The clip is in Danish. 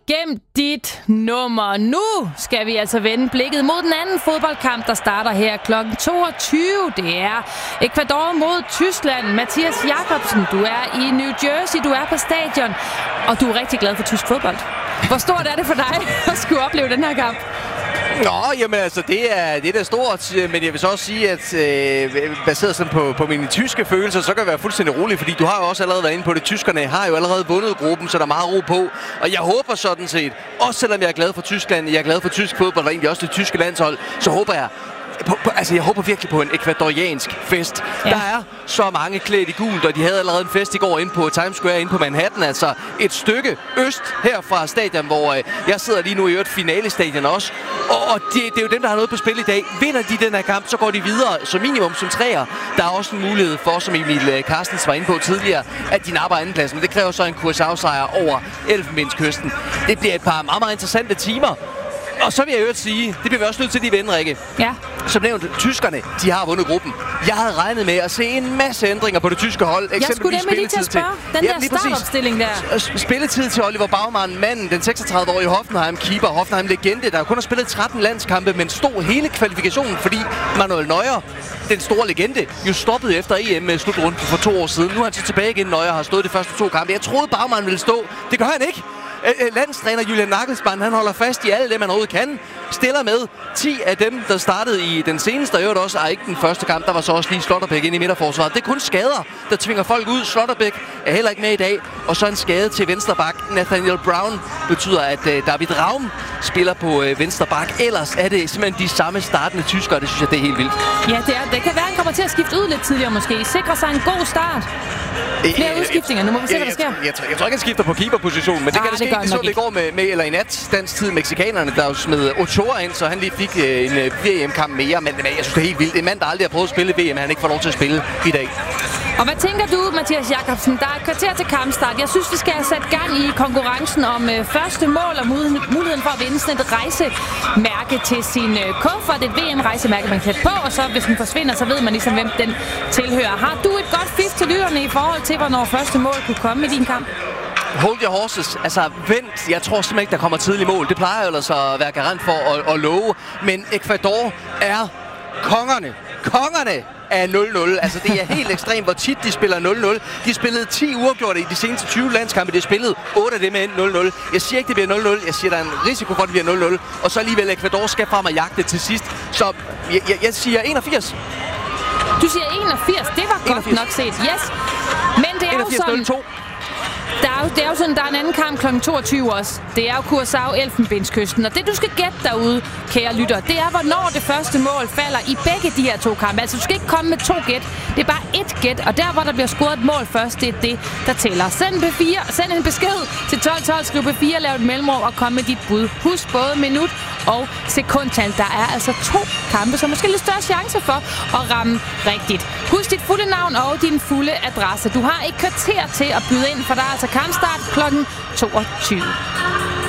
Gem dit nummer. Nu skal vi altså vende blikket mod den anden fodboldkamp, der starter her kl. 22. Det er Ecuador mod Tyskland. Mathias Jakobsen, du er i New Jersey, du er på stadion, og du er rigtig glad for tysk fodbold. Hvor stort er det for dig at skulle opleve den her kamp? Jamen altså, det er da stort, men jeg vil så også sige, at baseret sådan på mine tyske følelser, så kan jeg være fuldstændig rolig, fordi du har jo også allerede været inde på det. Tyskerne har jo allerede vundet gruppen, så der er meget ro på. Og jeg håber sådan set, også selvom jeg er glad for Tyskland, jeg er glad for tysk fodbold, og egentlig også det tyske landshold, så håber jeg, jeg håber virkelig på en ekvadoriansk fest. Ja. Der er så mange klædt i gult, og de havde allerede en fest i går inde på Times Square inde på Manhattan. Altså et stykke øst her fra stadion, hvor jeg sidder lige nu i et finalestadion også. Og det er jo dem, der har noget på spil i dag. Vinder de den her kamp, så går de videre som minimum som treer. Der er også en mulighed for, som Emil Carstens var inde på tidligere, at de napper andenpladsen. Det kræver så en Curaçao-sejr over Elfenbenskysten. Det bliver et par meget, meget interessante timer. Og så vil jeg jo sige, det bliver vi også nødt til lige vende, Rikke. Ja. Som nævnt, tyskerne, de har vundet gruppen. Jeg havde regnet med at se en masse ændringer på det tyske hold. Jeg skulle nemlig lige til at spørge. Den der startopstilling der. Spilletid til Oliver Baumann, manden, den 36-årige Hoffenheim-keeper. Hoffenheim-legende, der kun har spillet 13 landskampe, men stod hele kvalifikationen, fordi Manuel Neuer, den store legende, jo stoppede efter EM med slutrunden for 2 år siden. Nu er han så tilbage igen. Neuer har stået de første 2 kampe. Jeg troede, Baumann ville stå. Det gør han ikke. Landstræner Julian Nagelsmann, han holder fast i alle dem, han overhovedet kan. Stiller med 10 af dem, der startede i den seneste, og øvrigt også ikke den første kamp. Der var så også lige Schlotterbeck inde i midterforsvaret. Det er kun skader, der tvinger folk ud. Schlotterbeck er heller ikke med i dag. Og så en skade til vensterbak. Nathaniel Brown betyder, at David Raum spiller på vensterbak. Ellers er det simpelthen de samme startende tyskere. Det synes jeg, det er helt vildt. Ja, det kan være, han kommer til at skifte ud lidt tidligere måske. Sikre sig en god start. Flere udskiftninger. Nu må vi se, hvad der sker. Jeg tror ikke, han skifter på keeperpositionen, men det kan det ske. Det så det går med eller i nat dansk tid mexikanerne, der jo smed Ochoa ind, så han lige fik en VM-kamp mere. Men jeg synes, det er helt vildt. En mand, der aldrig har prøvet at spille VM, han ikke får lov til at spille i dag. Og hvad tænker du, Mathias Jakobsen? Der er et kvarter til kampstart. Jeg synes, vi skal have sat gang i konkurrencen om første mål og muligheden for at vinde sådan et rejsemærke til sin kuffert. Et VM-rejsemærke, man kan på, og så hvis den forsvinder, så ved man ligesom, hvem den tilhører. Har du et godt fif til lytterne i forhold til, hvornår første mål kunne komme i din kamp? Hold your horses. Altså, vent. Jeg tror simpelthen ikke, der kommer tidlig mål. Det plejer jo ellers at være garant for at love. Men Ecuador er kongerne. Kongerne af 0-0. Altså, det er helt ekstremt, hvor tit de spiller 0-0. De spillede 10 uafgjorte i de seneste 20 landskampe. De har spillet 8 af dem med 0-0. Jeg siger ikke, det bliver 0-0. Jeg siger, der er en risiko for, at det bliver 0-0. Og så alligevel Ecuador skal frem og jagte til sidst. Så jeg siger 81. Du siger 81. Det var 81. Godt nok set. Yes. Men det er 81, jo sådan... 0-2. Det er jo sådan, der er en anden kamp kl. 22 også. Det er jo Curaçao Elfenbenskysten. Og det, du skal gætte derude, kære lytter, det er, hvornår det første mål falder i begge de her 2 kampe. Altså, du skal ikke komme med 2 gæt. Det er bare 1 gæt. Og der, hvor der bliver scoret et mål først, det er det, der tæller. Send en besked til 1212, skriv B4, lav et mellemrum og kom med dit bud. Husk både minut og sekundtal. Der er altså 2 kampe, så måske lidt større chance for at ramme rigtigt. Husk dit fulde navn og din fulde adresse. Du har et kvarter til at byde ind, for der er altså kampstart kl. 22.